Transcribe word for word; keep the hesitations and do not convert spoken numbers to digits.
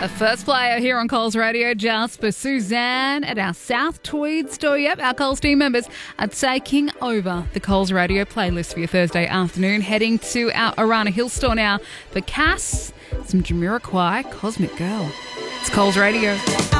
A first player here on Coles Radio, Jasper Suzanne at our South Tweed store. Yep, our Coles team members are taking over the Coles Radio playlist for your Thursday afternoon. Heading to our Arana Hill store now for Cass, some Jamiroquai, Cosmic Girl. It's Coles Radio.